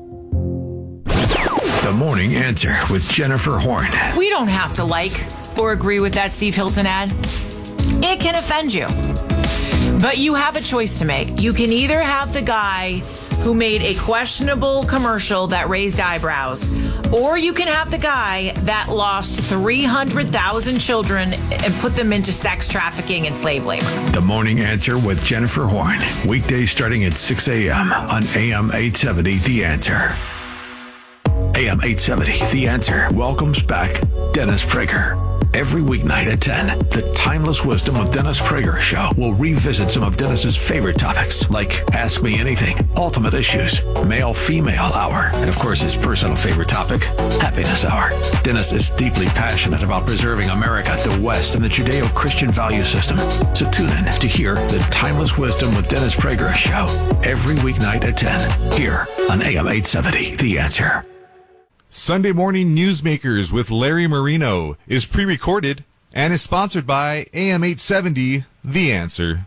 The Morning Answer with Jennifer Horn. We don't have to like or agree with that Steve Hilton ad. It can offend you. But you have a choice to make. You can either have the guy who made a questionable commercial that raised eyebrows, or you can have the guy that lost three hundred thousand children and put them into sex trafficking and slave labor. The Morning Answer with Jennifer Horn. Weekdays starting at six a.m. on A M eight seventy The Answer. A M eight seventy The Answer welcomes back Dennis Prager. Every weeknight at ten, the Timeless Wisdom with Dennis Prager show will revisit some of Dennis's favorite topics, like Ask Me Anything, Ultimate Issues, Male-Female Hour, and of course his personal favorite topic, Happiness Hour. Dennis is deeply passionate about preserving America, the West, and the Judeo-Christian value system. So tune in to hear the Timeless Wisdom with Dennis Prager show every weeknight at ten, here on A M eight seventy The Answer. Sunday Morning Newsmakers with Larry Marino is pre-recorded and is sponsored by A M eight seventy The Answer.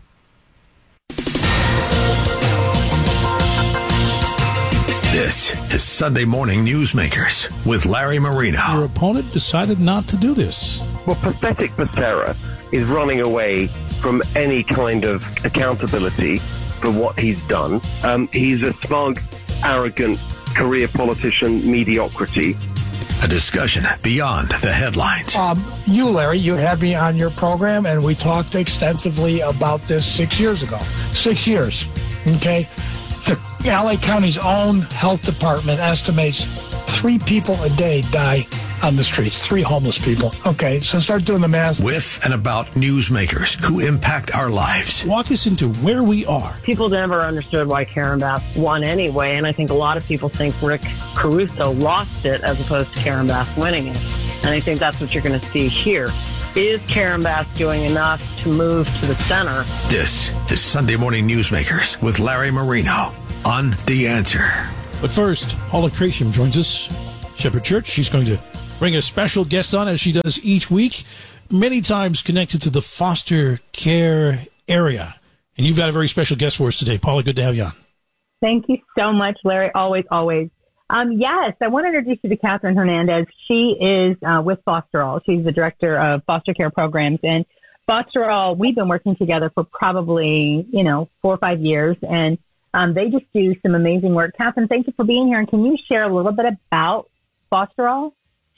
This is Sunday Morning Newsmakers with Larry Marino. Your opponent decided not to do this. Well, Pathetic Becerra is running away from any kind of accountability for what he's done. Um, he's a smug, arrogant career politician mediocrity. A discussion beyond the headlines. Um, you, Larry, you had me on your program, and we talked extensively about this six years ago. Six years, okay? The L A County's own health department estimates three people a day die on the streets, three homeless people. Okay, so start doing the math. With and about newsmakers who impact our lives. Walk us into where we are. People never understood why Karen Bass won anyway, and I think a lot of people think Rick Caruso lost it as opposed to Karen Bass winning it. And I think that's what you're going to see here. Is Karen Bass doing enough to move to the center? This is Sunday Morning Newsmakers with Larry Marino on The Answer. But first, Paula Crasham joins us, Shepherd Church. She's going to bring a special guest on, as she does each week, many times connected to the foster care area. And you've got a very special guest for us today. Paula, good to have you on. Thank you so much, Larry. Always, always. Um, yes, I want to introduce you to Catherine Hernandez. She is uh, with Foster All. She's the director of foster care programs. And Foster All, we've been working together for probably, you know, four or five years. And um, they just do some amazing work. Catherine, thank you for being here. And can you share a little bit about Foster All?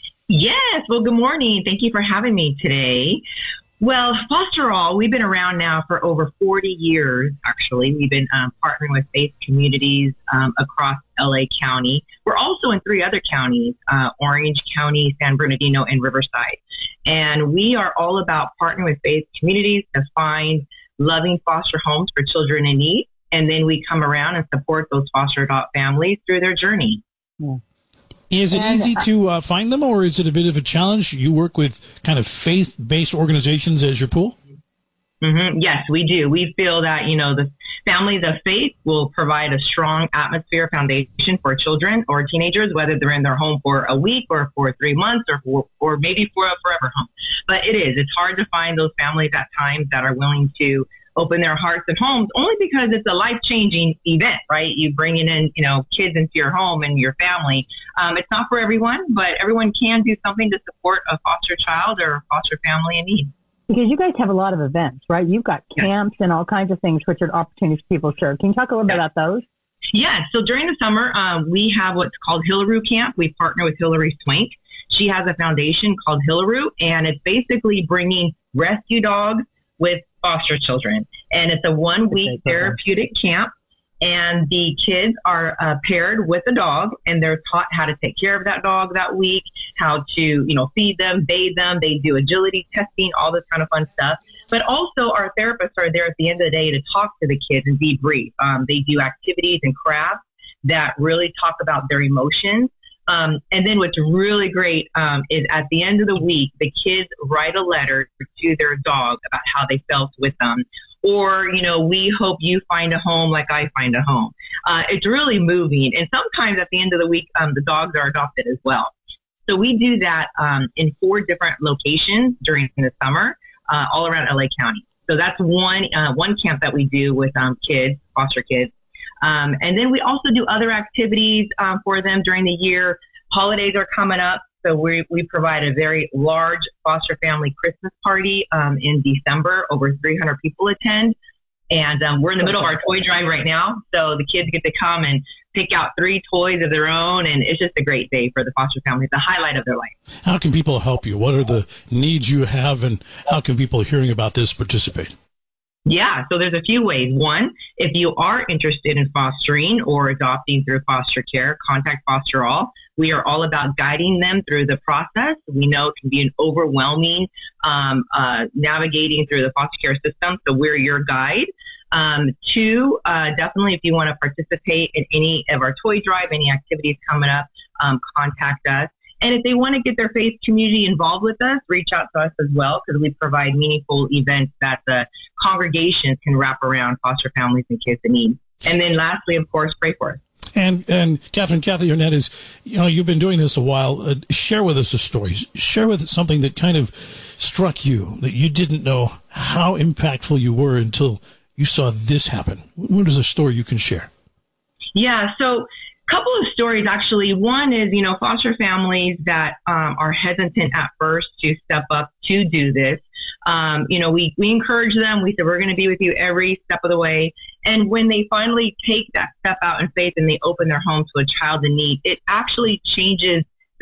Yes. Well, good morning. Thank you for having me today. Well, Foster All, we've been around now for over forty years, actually. We've been um, partnering with faith communities um, across L A County. We're also in three other counties, uh, Orange County, San Bernardino, and Riverside. And we are all about partnering with faith communities to find loving foster homes for children in need. And then we come around and support those foster adopt families through their journey. Yeah. Is it And, easy to uh, find them, or is it a bit of a challenge? You work with kind of faith-based organizations as your pool? Mm-hmm. Yes, we do. We feel that, you know, the families of faith will provide a strong atmosphere foundation for children or teenagers, whether they're in their home for a week or for three months or for, or maybe for a forever home. But it is. It's hard to find those families at times that are willing to open their hearts and homes, only because it's a life-changing event, right? You bringing in, you know, kids into your home and your family. Um, it's not for everyone, but everyone can do something to support a foster child or a foster family in need. Because you guys have a lot of events, right? You've got camps and all kinds of things, which are opportunities for people to serve. Can you talk a little bit about those? Yeah. So during the summer, um, we have what's called Hillaroo Camp. We partner with Hillary Swank. She has a foundation called Hillaroo, and it's basically bringing rescue dogs with foster children. And it's a one-week therapeutic camp, and the kids are uh, paired with a dog, and they're taught how to take care of that dog that week, how to, you know, feed them, bathe them. They do agility testing, all this kind of fun stuff. But also our therapists are there at the end of the day to talk to the kids and debrief. Um, they do activities and crafts that really talk about their emotions. Um, and then what's really great um, is at the end of the week, the kids write a letter to their dog about how they felt with them. Or, you know, we hope you find a home like I find a home. Uh, it's really moving. And sometimes at the end of the week, um, the dogs are adopted as well. So we do that um, in four different locations during the summer, uh, all around L A County. So that's one uh, one camp that we do with um, kids, foster kids. Um, and then we also do other activities um, for them during the year. Holidays are coming up, so we we provide a very large foster family Christmas party um, in December. Over three hundred people attend, and um, we're in the middle of our toy drive right now. So the kids get to come and pick out three toys of their own, and it's just a great day for the foster family. It's the highlight of their life. How can people help you? What are the needs you have, and how can people hearing about this participate? Yeah, so there's a few ways. One, if you are interested in fostering or adopting through foster care, contact Foster All. We are all about guiding them through the process. We know it can be an overwhelming um, uh, navigating through the foster care system, so we're your guide. Um, two, uh, definitely if you want to participate in any of our toy drive, any activities coming up, um, contact us. And if they want to get their faith community involved with us, reach out to us as well, because we provide meaningful events that the congregations can wrap around foster families and kids in need. And then lastly, of course, pray for us. And and Catherine, Kathy Hernandez, you know, you've been doing this a while. Uh, share with us a story. Share with us something that kind of struck you, that you didn't know how impactful you were until you saw this happen. What is a story you can share? Yeah, so couple of stories, actually. One is, you know, foster families that um, are hesitant at first to step up to do this. Um, you know, we, we encourage them. We said, we're going to be with you every step of the way. And when they finally take that step out in faith and they open their home to a child in need, it actually changes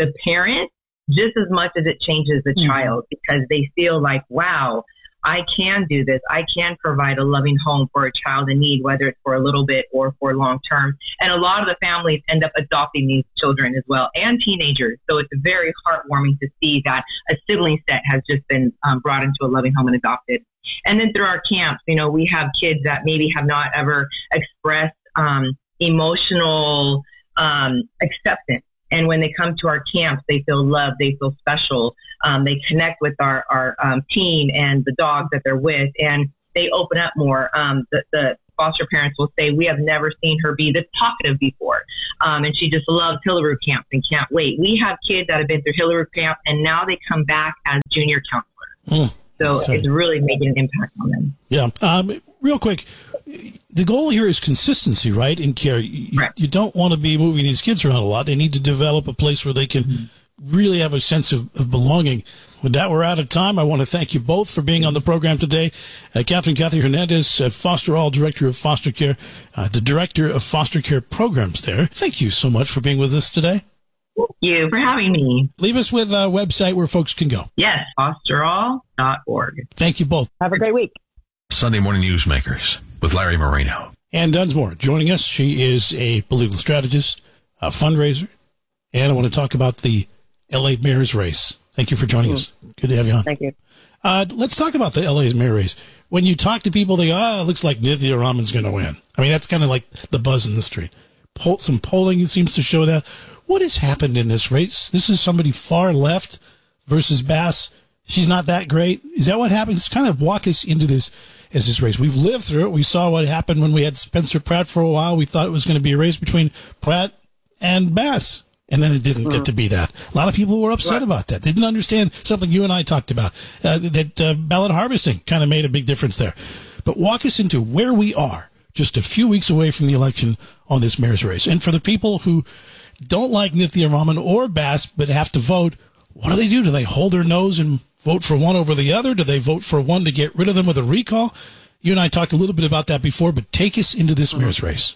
the parent just as much as it changes the mm-hmm. child, because they feel like, wow, I can do this. I can provide a loving home for a child in need, whether it's for a little bit or for long term. And a lot of the families end up adopting these children as well, and teenagers. So it's very heartwarming to see that a sibling set has just been um, brought into a loving home and adopted. And then through our camps, you know, we have kids that maybe have not ever expressed um, emotional um, acceptance. And when they come to our camps, they feel loved, they feel special. Um, they connect with our, our um, team and the dogs that they're with, and they open up more. Um, the, the foster parents will say, we have never seen her be this talkative before. Um, and she just loves Hillary camp and can't wait. We have kids that have been through Hillary camp, and now they come back as junior counselors. Mm. So Sorry. It's really making an impact on them. Yeah. Um, real quick, the goal here is consistency, right, in care. You, right. you don't want to be moving these kids around a lot. They need to develop a place where they can mm-hmm. really have a sense of, of belonging. With that, we're out of time. I want to thank you both for being on the program today. Uh, Catherine Cathy Hernandez, uh, Foster All Director of Foster Care, uh, the Director of Foster Care Programs there. Thank you so much for being with us today. Thank you for having me. Leave us with a website where folks can go. Yes, foster all dot org. Thank you both. Have a great week. Sunday Morning Newsmakers with Larry Marino. Ann Dunsmore joining us. She is a political strategist, a fundraiser, and I want to talk about the L A mayor's race. Thank you for joining mm-hmm. us. Good to have you on. Thank you. Uh, let's talk about the L A's mayor race. When you talk to people, they go, oh, it looks like Nithya Raman's going to win. I mean, that's kind of like the buzz in the street. Poll, some polling seems to show that. What has happened in this race? This is somebody far left versus Bass. She's not that great. Is that what happens? Kind of walk us into this as this race. We've lived through it. We saw what happened when we had Spencer Pratt for a while. We thought it was going to be a race between Pratt and Bass. And then it didn't mm-hmm. get to be that. A lot of people were upset right. about that. They didn't understand something you and I talked about, uh, that uh, ballot harvesting kind of made a big difference there. But walk us into where we are just a few weeks away from the election on this mayor's race. And for the people who don't like Nithya Raman or Bass but have to vote, what do they do? Do they hold their nose and vote for one over the other? Do they vote for one to get rid of them with a recall? You and I talked a little bit about that before, but take us into this mm-hmm. mayor's race.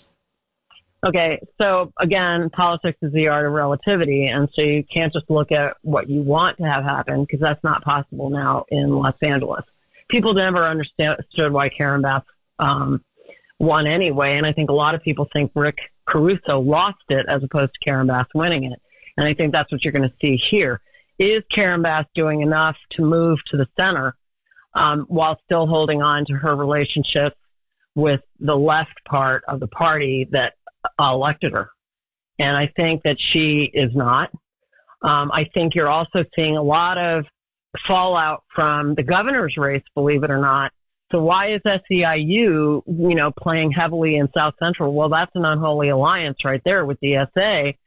Okay, so again, politics is the art of relativity, and so you can't just look at what you want to have happen, because that's not possible now in Los Angeles. People never understood why Karen Bass um, won anyway, and I think a lot of people think Rick Caruso lost it as opposed to Karen Bass winning it, and I think that's what you're going to see here. Is Karen Bass doing enough to move to the center um, while still holding on to her relationship with the left part of the party that uh, elected her? And I think that she is not. Um, I think you're also seeing a lot of fallout from the governor's race, believe it or not. So why is S E I U, you know, playing heavily in South Central? Well, that's an unholy alliance right there with the S A.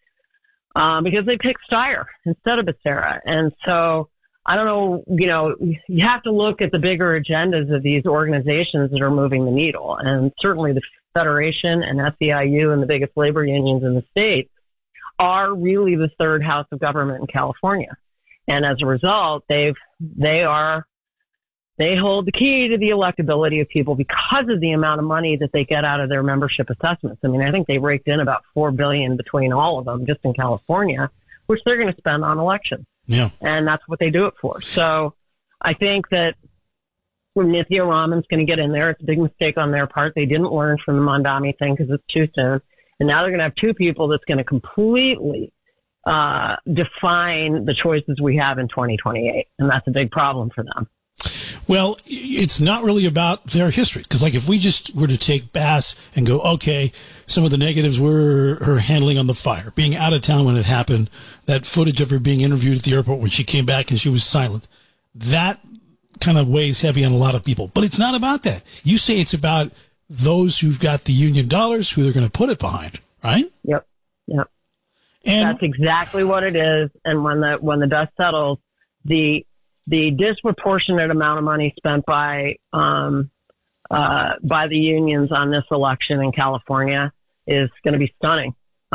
Um, because they picked Steyer instead of Becerra. And so I don't know, you know, you have to look at the bigger agendas of these organizations that are moving the needle. And certainly the Federation and S E I U and the biggest labor unions in the state are really the third house of government in California. And as a result, they've, they are, they hold the key to the electability of people because of the amount of money that they get out of their membership assessments. I mean, I think they raked in about four billion dollars between all of them just in California, which they're going to spend on elections. Yeah. And that's what they do it for. So I think that when Nithya Raman's going to get in there, it's a big mistake on their part. They didn't learn from the Mondami thing because it's too soon. And now they're going to have two people that's going to completely uh, define the choices we have in twenty twenty-eight. And that's a big problem for them. Well, it's not really about their history. Because, like, if we just were to take Bass and go, okay, some of the negatives were her handling on the fire, being out of town when it happened, that footage of her being interviewed at the airport when she came back and she was silent, that kind of weighs heavy on a lot of people. But it's not about that. You say it's about those who've got the union dollars, who they're going to put it behind, right? Yep, yep. And that's exactly what it is. And when the when the dust settles, the the disproportionate amount of money spent by um, uh, by the unions on this election in California is going to be stunning.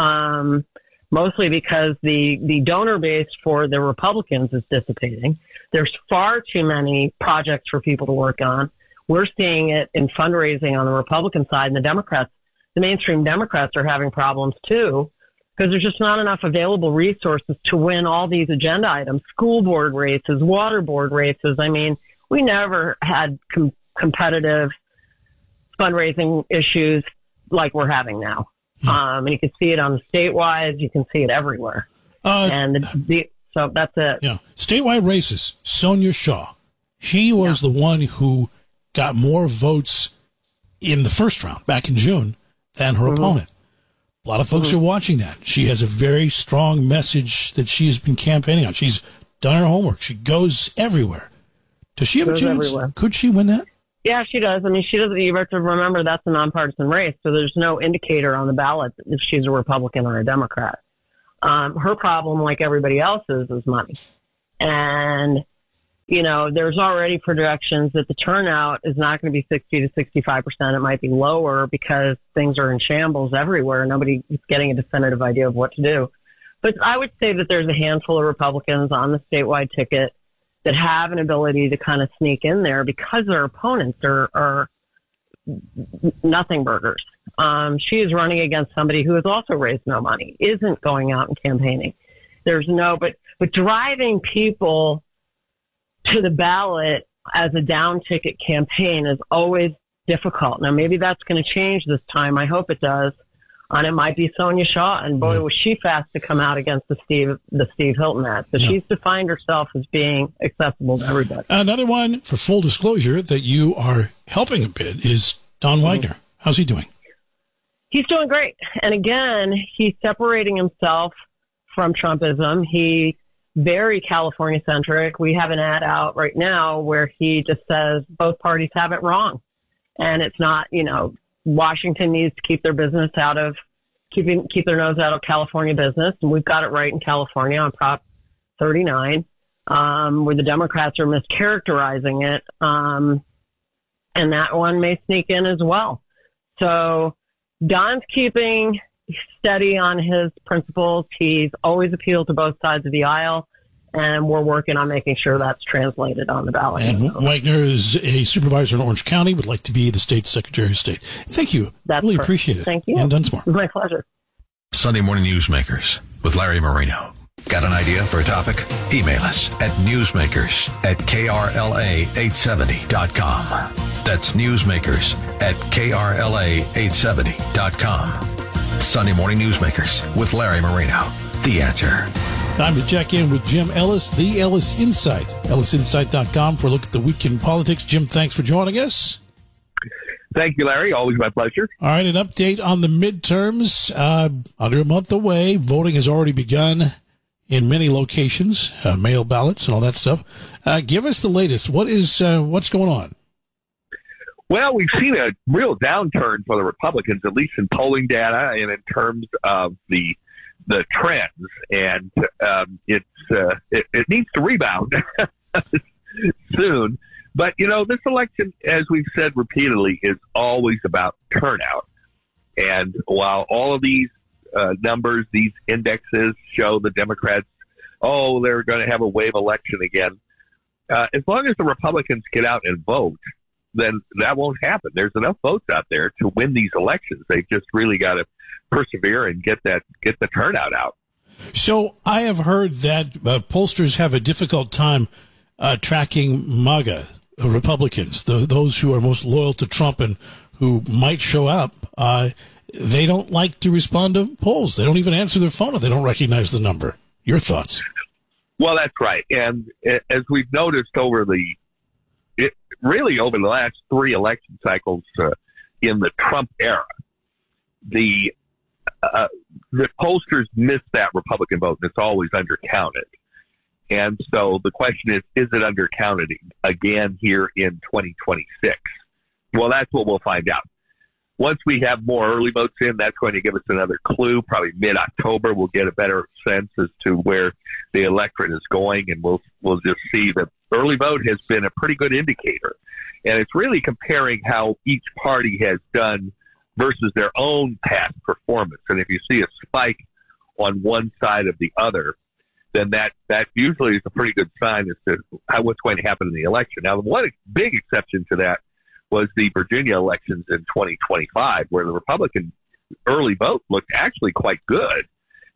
Um, mostly because the, the donor base for the Republicans is dissipating. There's far too many projects for people to work on. We're seeing it in fundraising on the Republican side, and the Democrats, the mainstream Democrats are having problems too because there's just not enough available resources to win all these agenda items, school board races, water board races. I mean, we never had com- competitive fundraising issues like we're having now. Um, and you can see it on the statewide. You can see it everywhere. Uh, and the, the, so that's it. Yeah. Statewide races, Sonia Shaw. She was yeah. the one who got more votes in the first round back in June than her mm-hmm. opponent. A lot of folks mm-hmm. are watching that. She has a very strong message that she has been campaigning on. She's done her homework. She goes everywhere. Does she have a chance? Everywhere. Could she win that? Yeah, she does. I mean, she doesn't. You have to remember that's a nonpartisan race, so there's no indicator on the ballot if she's a Republican or a Democrat. Um, her problem, like everybody else's, is money. And, you know, there's already projections that the turnout is not going to be sixty to sixty-five percent. It might be lower because things are in shambles everywhere. Nobody is getting a definitive idea of what to do. But I would say that there's a handful of Republicans on the statewide ticket that have an ability to kind of sneak in there because their opponents are, are nothing burgers. Um, she is running against somebody who has also raised no money, isn't going out and campaigning. There's no, but, but driving people to the ballot as a down ticket campaign is always difficult. Now, maybe that's going to change this time. I hope it does. And it might be Sonia Shaw, and boy, was she fast to come out against the Steve the Steve Hilton ad. So yeah. she's defined herself as being accessible to everybody. Another one, for full disclosure, that you are helping a bit is Don Wagner. Mm-hmm. How's he doing? He's doing great. And again, he's separating himself from Trumpism. He's very California-centric. We have an ad out right now where he just says both parties have it wrong. And it's not, you know, Washington needs to keep their business out of, keeping keep their nose out of California business, and we've got it right in California on Prop thirty-nine, um, where the Democrats are mischaracterizing it, um, and that one may sneak in as well. So Don's keeping steady on his principles. He's always appealed to both sides of the aisle, and we're working on making sure that's translated on the ballot. And Wagner is a supervisor in Orange County, would like to be the state secretary of state. Thank you. That's really perfect. Appreciate it. Thank you. And Dunsmore. My pleasure. Sunday Morning Newsmakers with Larry Marino. Got an idea for a topic? Email us at newsmakers at K R L A eight seventy dot com. That's newsmakers at K R L A eight seventy dot com. Sunday Morning Newsmakers with Larry Marino. The Answer. Time to check in with Jim Ellis, the Ellis Insight. Ellis Insight dot com for a look at the week in politics. Jim, thanks for joining us. Thank you, Larry. Always my pleasure. All right, an update on the midterms. Uh, under a month away, voting has already begun in many locations, uh, mail ballots and all that stuff. Uh, give us the latest. What is uh, what's going on? Well, we've seen a real downturn for the Republicans, at least in polling data and in terms of the the trends, and um, it's uh, it, it needs to rebound soon. But, you know, this election, as we've said repeatedly, is always about turnout. And while all of these uh, numbers, these indexes show the Democrats, oh, they're going to have a wave election again, uh, as long as the Republicans get out and vote, then that won't happen. There's enough votes out there to win these elections. They just really got to persevere and get that get the turnout out. So I have heard that uh, pollsters have a difficult time uh, tracking MAGA uh, Republicans, the, those who are most loyal to Trump and who might show up. Uh, they don't like to respond to polls. They don't even answer their phone if they don't recognize the number. Your thoughts? Well, that's right. And as we've noticed over the it, really over the last three election cycles uh, in the Trump era, the Uh, the pollsters miss that Republican vote, and it's always undercounted. And so the question is, is it undercounted again here in twenty twenty-six? Well, that's what we'll find out. Once we have more early votes in, that's going to give us another clue. Probably mid-October, we'll get a better sense as to where the electorate is going, and we'll we'll just see that early vote has been a pretty good indicator. And it's really comparing how each party has done versus their own past performance. And if you see a spike on one side of the other, then that, that usually is a pretty good sign as to how, what's going to happen in the election. Now, one big exception to that was the Virginia elections in twenty twenty-five, where the Republican early vote looked actually quite good.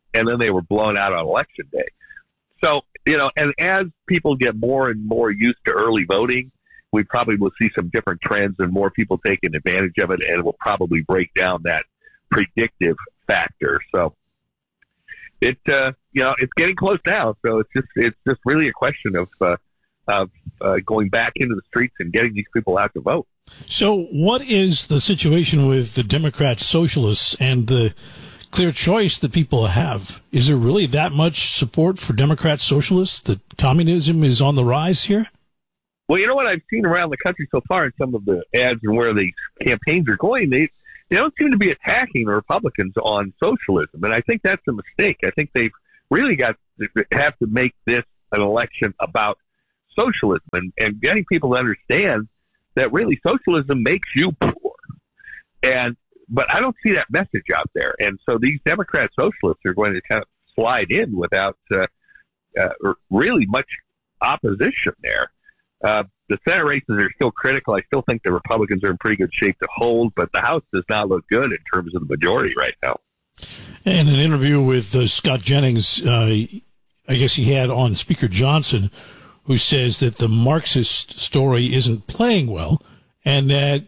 and then they were blown out on election day. So, you know, and as people get more and more used to early voting, we probably will see some different trends and more people taking advantage of it, and it will probably break down that predictive factor. So it, uh, you know, it's getting close now. So it's just, it's just really a question of, uh, of uh, going back into the streets and getting these people out to vote. So what is the situation with the Democrat socialists and the clear choice that people have? Is there really that much support for Democrat socialists that communism is on the rise here? Well, you know what I've seen around the country so far in some of the ads and where the campaigns are going, they, they don't seem to be attacking the Republicans on socialism. And I think that's a mistake. I think they've really got to have to make this an election about socialism and, and getting people to understand that really socialism makes you poor. And, but I don't see that message out there. And so these Democrat socialists are going to kind of slide in without uh, uh, really much opposition there. Uh, the Senate races are still critical. I still think the Republicans are in pretty good shape to hold, but the House does not look good in terms of the majority right now. In an interview with uh, Scott Jennings, uh, I guess he had on Speaker Johnson, who says that the Marxist story isn't playing well and that